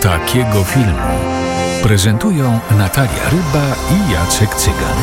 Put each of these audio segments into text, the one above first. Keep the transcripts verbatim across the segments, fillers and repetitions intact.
Takiego filmu prezentują Natalia Ryba i Jacek Cygan.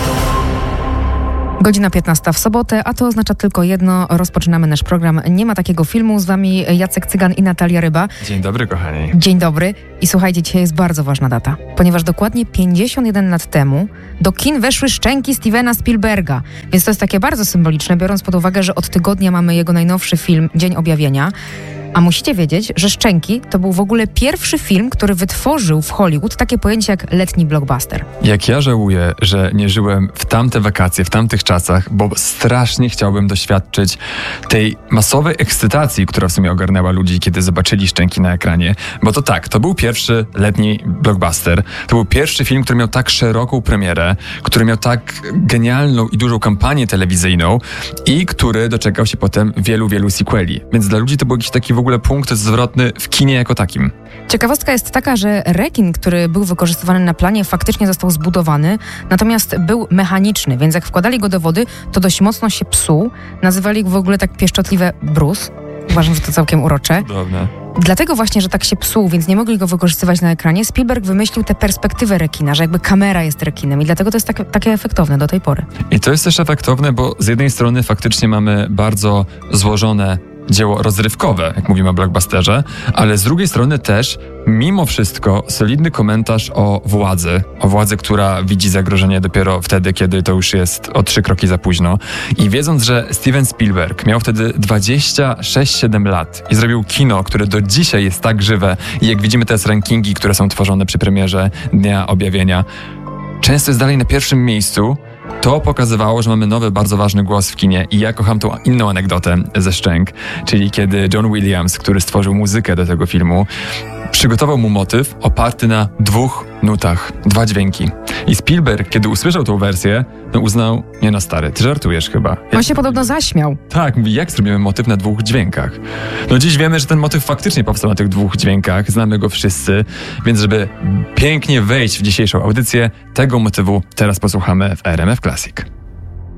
Godzina piętnasta w sobotę, a to oznacza tylko jedno. Rozpoczynamy nasz program Nie ma takiego filmu. Z wami Jacek Cygan i Natalia Ryba. Dzień dobry, kochani. Dzień dobry. I słuchajcie, dzisiaj jest bardzo ważna data, ponieważ dokładnie pięćdziesiąt jeden lat temu do kin weszły Szczęki Stevena Spielberga. Więc to jest takie bardzo symboliczne, biorąc pod uwagę, że od tygodnia mamy jego najnowszy film Dzień Objawienia. A musicie wiedzieć, że Szczęki to był w ogóle pierwszy film, który wytworzył w Hollywood takie pojęcie jak letni blockbuster. Jak ja żałuję, że nie żyłem w tamte wakacje, w tamtych czasach, bo strasznie chciałbym doświadczyć tej masowej ekscytacji, która w sumie ogarnęła ludzi, kiedy zobaczyli Szczęki na ekranie. Bo to tak, to był pierwszy letni blockbuster. To był pierwszy film, który miał tak szeroką premierę, który miał tak genialną i dużą kampanię telewizyjną i który doczekał się potem wielu, wielu sequeli. Więc dla ludzi to był jakiś taki w ogóle punkt zwrotny w kinie jako takim. Ciekawostka jest taka, że rekin, który był wykorzystywany na planie, faktycznie został zbudowany, natomiast był mechaniczny, więc jak wkładali go do wody, to dość mocno się psuł. Nazywali go w ogóle tak pieszczotliwe Bruce. Uważam, że to całkiem urocze. Cudowne. Dlatego właśnie, że tak się psuł, więc nie mogli go wykorzystywać na ekranie, Spielberg wymyślił tę perspektywę rekina, że jakby kamera jest rekinem i dlatego to jest tak, takie efektowne do tej pory. I to jest też efektowne, bo z jednej strony faktycznie mamy bardzo złożone dzieło rozrywkowe, jak mówimy o blockbusterze, ale z drugiej strony też, mimo wszystko, solidny komentarz o władzy, o władzy, która widzi zagrożenie dopiero wtedy, kiedy to już jest o trzy kroki za późno. I wiedząc, że Steven Spielberg miał wtedy dwadzieścia sześć siedem lat i zrobił kino, które do dzisiaj jest tak żywe i jak widzimy teraz rankingi, które są tworzone przy premierze Dnia Objawienia, często jest dalej na pierwszym miejscu. To pokazywało, że mamy nowy, bardzo ważny głos w kinie i ja kocham tą inną anegdotę ze Szczęk, czyli kiedy John Williams, który stworzył muzykę do tego filmu, przygotował mu motyw oparty na dwóch nutach, dwa dźwięki. I Spielberg, kiedy usłyszał tą wersję, no uznał, nie no stary, ty żartujesz chyba. On się podobno zaśmiał. Tak, mówi, jak zrobimy motyw na dwóch dźwiękach? No dziś wiemy, że ten motyw faktycznie powstał na tych dwóch dźwiękach, znamy go wszyscy, więc żeby pięknie wejść w dzisiejszą audycję, tego motywu teraz posłuchamy w R M F Classic.